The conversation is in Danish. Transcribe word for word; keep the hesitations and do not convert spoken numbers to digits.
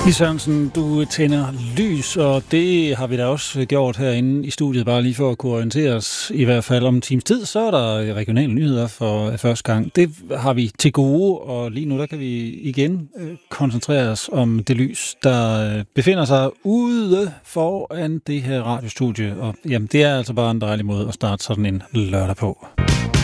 Lis Sørensen, du tænder lys, og det har vi da også gjort herinde i studiet, bare lige for at kunne orientere os i hvert fald om en times tid. Så er der regionale nyheder for første gang. Det har vi til gode, og lige nu der kan vi igen koncentrere os om det lys, der befinder sig ude foran det her radiostudie. Og jamen, det er altså bare en dejlig måde at starte sådan en lørdag på.